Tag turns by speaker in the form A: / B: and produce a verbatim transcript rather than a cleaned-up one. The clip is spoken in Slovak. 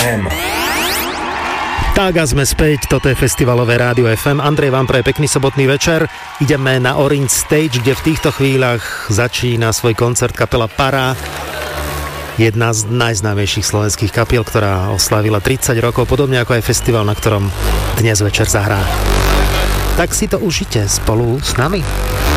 A: em.
B: Tak a sme späť, toto je Festivalové rádio ef em. Andrej vám praje pekný sobotný večer. Ideme na Orange Stage, kde v týchto chvíľach začína svoj koncert kapela Para. Jedna z najznámejších slovenských kapiel, ktorá oslávila tridsať rokov, podobne ako aj festival, na ktorom dnes večer zahrá. Tak si to užite spolu s nami.